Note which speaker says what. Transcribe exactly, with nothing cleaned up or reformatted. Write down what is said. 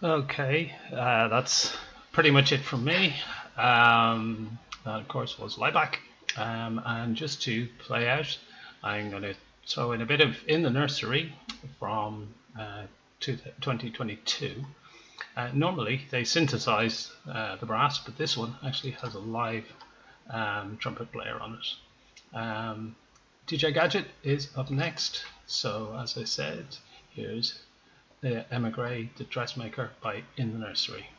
Speaker 1: Okay, uh, that's pretty much it from me. Um, that, of course, was Lieback. Um, and just to play out, I'm going to throw in a bit of In the Nursery from uh, twenty twenty-two. Uh, normally, they synthesize uh, the brass, but this one actually has a live um, trumpet player on it. Um, D J Gadget is up next. So, as I said, here's uh, Emma Gray, The Dressmaker by In the Nursery.